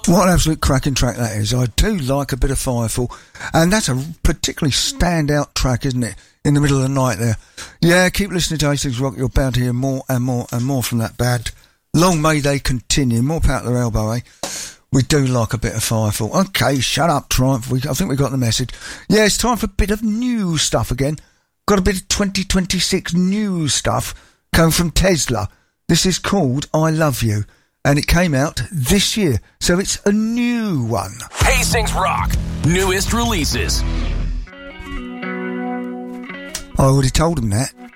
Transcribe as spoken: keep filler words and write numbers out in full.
What an absolute cracking track that is. I do like a bit of Firefall, and that's a particularly standout track, isn't it? In the middle of the night there. Yeah, keep listening to Hastings Rock. You're bound to hear more and more and more from that band. Long may they continue. More power to their elbow, eh? We do like a bit of Firefall. Okay, shut up, Triumph. We, I think we got the message. Yeah, it's time for a bit of new stuff again. Got a bit of twenty twenty-six new stuff coming from Tesla. This is called I Love You, and it came out this year, so it's a new one. Hastings Rock, newest releases. I already told them that.